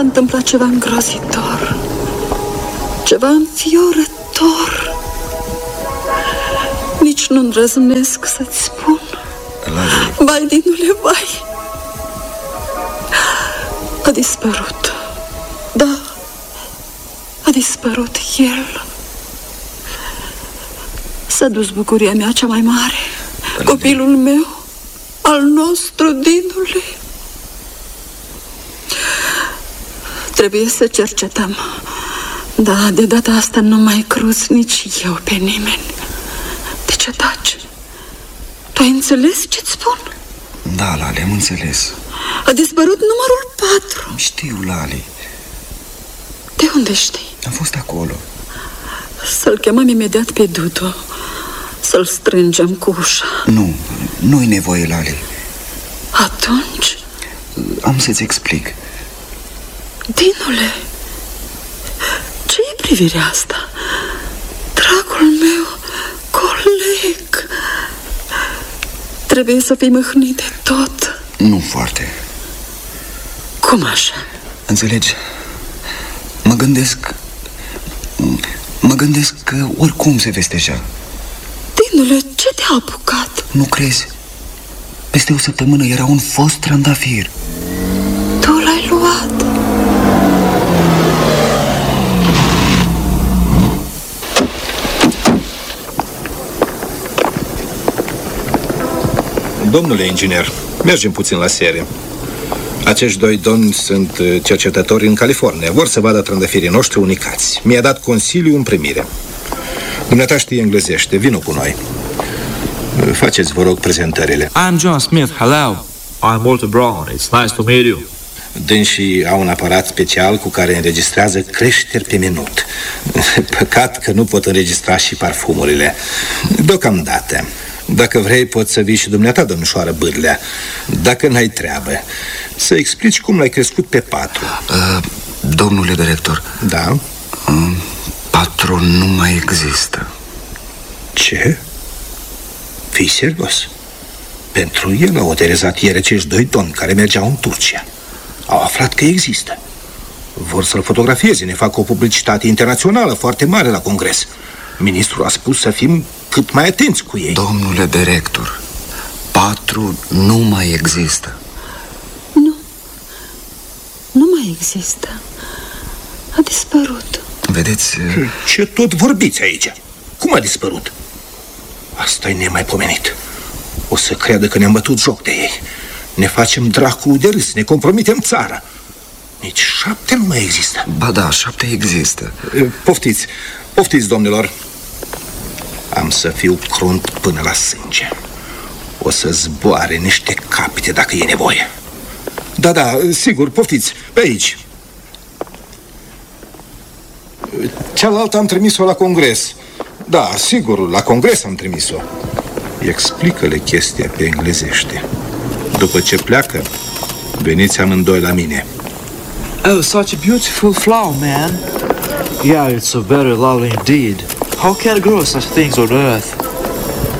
întâmplat ceva îngrozitor, ceva înfiorător. Nici nu îndrăznesc să-ți spun. Vai, Dinule, vai. A dispărut. Da, a dispărut el. S-a dus bucuria mea cea mai mare. Copilul meu, al nostru, Dinule. Trebuie să cercetăm. Da, de data asta nu mai cruț nici eu pe nimeni. De ce taci? Tu ai înțeles ce-ți spun? Da, Lali, am înțeles. A dispărut numărul 4. Știu, Lali. De unde știi? Am fost acolo. Să-l chemăm imediat pe Dudu. Să-l strângem cu ușa. Nu-i nevoie, Lali. Atunci? Am să-ți explic. Dinule, ce-i privirea asta? Dragul meu coleg, trebuie să fii mâhnit de tot. Nu foarte. Cum așa? Înțelegi? Mă gândesc că oricum se vesteja. Dinule, ce te-a apucat? Nu crezi? Peste o săptămână era un fost trandafir. Tu l-ai luat? Domnule inginer, mergem puțin la serie. Acești doi domni sunt cercetători în California. Vor să vadă trandafirii noștri unicați. Mi-a dat consiliu în primire. Dumneata știe englezește, vino cu noi. Faceți, vă rog, prezentările. I'm John Smith, hello. I'm Walter Brown, it's nice to meet you. Dânsii au un aparat special cu care înregistrează creșteri pe minut. Păcat că nu pot înregistra și parfumurile. Deocamdată. Dacă vrei, poți să vii și dumneata, domnișoară Bârlea. Dacă n-ai treabă, să explici cum l-ai crescut pe 4. Domnule director. Da? 4 nu mai există. Ce? Fii serios? Pentru el au aterizat ieri acești 2 domni care mergeau în Turcia. Au aflat că există. Vor să-l fotografieze, ne fac o publicitate internațională foarte mare la congres. Ministrul a spus să fim cât mai atenți cu ei. Domnule director, 4 nu mai există. Nu mai există. A dispărut. Vedeți... Ce tot vorbiți aici? Cum a dispărut? Asta e nemaipomenit. O să creadă că ne-am bătut joc de ei. Ne facem dracul de râs, ne compromitem țara. Nici 7 nu mai există. Ba da, 7 există. Poftiți, poftiți, domnilor. Am să fiu crunt până la sânge. O să zboare niște capite dacă e nevoie. Da, sigur, poftiți, pe aici. Cealaltă am trimis-o la congres. Da, sigur, la congres am trimis-o. Explică-le chestia pe englezește. După ce pleacă, veniți amândoi la mine. Oh, such a beautiful flower, man. Yeah, it's a very lovely indeed. How can grow such things on earth?